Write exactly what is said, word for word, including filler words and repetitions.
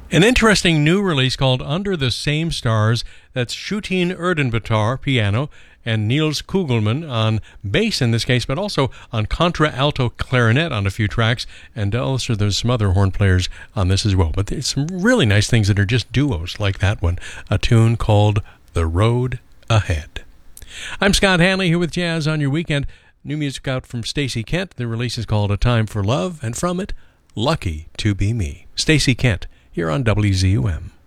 An interesting new release called Under the Same Stars. That's Shootin Erdenbatar, piano, and Niels Kugelman on bass in this case, but also on contra-alto clarinet on a few tracks, and also there's some other horn players on this as well. But there's some really nice things that are just duos like that one, a tune called The Road Ahead. I'm Scott Hanley here with Jazz on Your Weekend. New music out from Stacey Kent. The release is called A Time for Love, and from it, Lucky to Be Me. Stacey Kent, here on W Z U M.